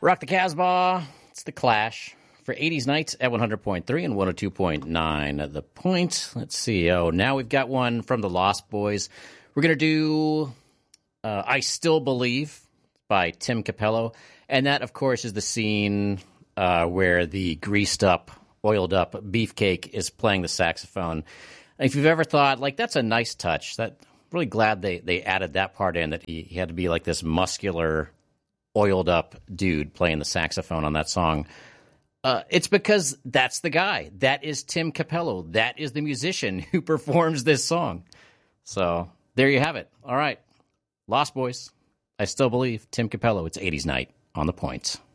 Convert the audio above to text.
Rock the Casbah. It's the Clash for 80s Nights at 100.3 and 102.9. The Point. Let's see. Oh, now we've got one from the Lost Boys. We're going to do I Still Believe by Tim Capello. And that, of course, is the scene where the greased up, oiled up Beefcake is playing the saxophone. And if you've ever thought, like, that's a nice touch, that really glad they added that part in, that he had to be like this muscular, oiled up dude playing the saxophone on that song. It's because that's the guy. That is Tim Capello. That is the musician who performs this song. So there you have it. All right. Lost Boys. I Still Believe. Tim Capello. It's 80s Night on The Point.